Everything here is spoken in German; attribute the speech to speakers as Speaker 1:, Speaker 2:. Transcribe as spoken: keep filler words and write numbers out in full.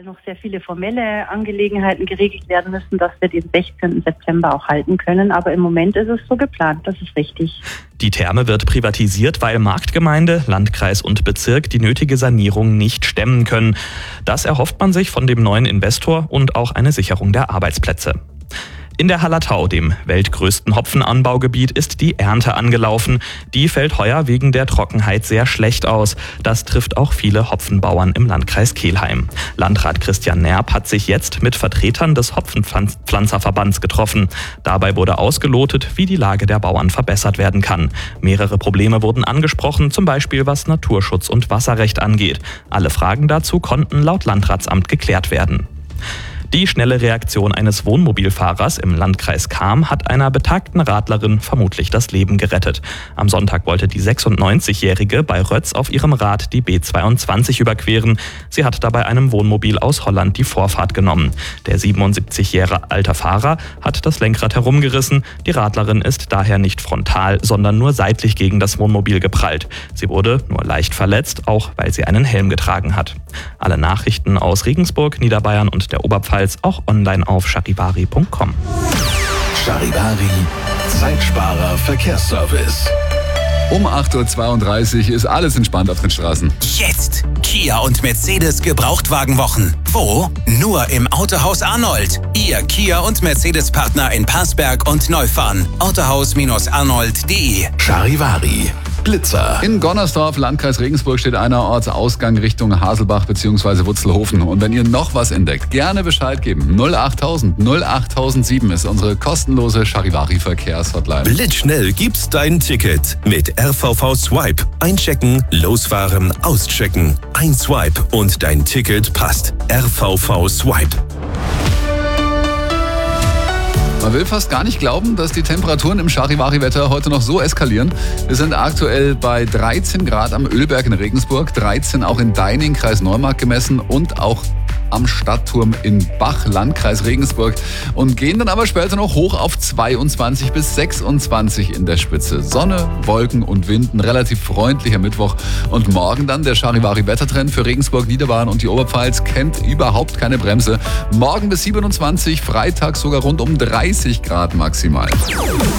Speaker 1: weil noch sehr viele formelle Angelegenheiten geregelt werden müssen, dass wir den sechzehnten September auch halten können. Aber im Moment ist es so geplant, das ist richtig.
Speaker 2: Die Therme wird privatisiert, weil Marktgemeinde, Landkreis und Bezirk die nötige Sanierung nicht stemmen können. Das erhofft man sich von dem neuen Investor und auch eine Sicherung der Arbeitsplätze. In der Hallertau, dem weltgrößten Hopfenanbaugebiet, ist die Ernte angelaufen. Die fällt heuer wegen der Trockenheit sehr schlecht aus. Das trifft auch viele Hopfenbauern im Landkreis Kelheim. Landrat Christian Nerp hat sich jetzt mit Vertretern des Hopfenpflanzerverbands getroffen. Dabei wurde ausgelotet, wie die Lage der Bauern verbessert werden kann. Mehrere Probleme wurden angesprochen, zum Beispiel was Naturschutz und Wasserrecht angeht. Alle Fragen dazu konnten laut Landratsamt geklärt werden. Die schnelle Reaktion eines Wohnmobilfahrers im Landkreis Cham hat einer betagten Radlerin vermutlich das Leben gerettet. Am Sonntag wollte die sechsundneunzigjährige bei Rötz auf ihrem Rad die B zweiundzwanzig überqueren. Sie hat dabei einem Wohnmobil aus Holland die Vorfahrt genommen. Der siebenundsiebzig Jahre alte Fahrer hat das Lenkrad herumgerissen. Die Radlerin ist daher nicht frontal, sondern nur seitlich gegen das Wohnmobil geprallt. Sie wurde nur leicht verletzt, auch weil sie einen Helm getragen hat. Alle Nachrichten aus Regensburg, Niederbayern und der Oberpfalz auch online auf charivari punkt com.
Speaker 3: Charivari, Zeitsparer Verkehrsservice.
Speaker 4: Um acht Uhr zweiunddreißig ist alles entspannt auf den Straßen.
Speaker 5: Jetzt Kia und Mercedes Gebrauchtwagenwochen. Wo? Nur im Autohaus Arnold. Ihr Kia und Mercedes-Partner in Passberg und Neufahren. autohaus arnold punkt de.
Speaker 3: Charivari, Blitzer.
Speaker 4: In Gonnersdorf, Landkreis Regensburg, steht einer Ortsausgang Richtung Haselbach bzw. Wutzelhofen. Und wenn ihr noch was entdeckt, gerne Bescheid geben. null achttausend null achttausendsieben ist unsere kostenlose Charivari-Verkehrshotline.
Speaker 6: Blitzschnell gibt's dein Ticket mit R V V Swipe. Einchecken, losfahren, auschecken. Ein Swipe und dein Ticket passt. R V V Swipe.
Speaker 4: Man will fast gar nicht glauben, dass die Temperaturen im Charivari-Wetter heute noch so eskalieren. Wir sind aktuell bei dreizehn Grad am Ölberg in Regensburg, dreizehn auch in Deining, Kreis Neumarkt gemessen und auch am Stadtturm in Bach, Landkreis Regensburg, und gehen dann aber später noch hoch auf zweiundzwanzig bis sechsundzwanzig in der Spitze. Sonne, Wolken und Wind, ein relativ freundlicher Mittwoch. Und morgen dann der Charivari-Wettertrend für Regensburg, Niederbayern und die Oberpfalz kennt überhaupt keine Bremse. Morgen bis siebenundzwanzig, Freitag sogar rund um dreißig Grad maximal.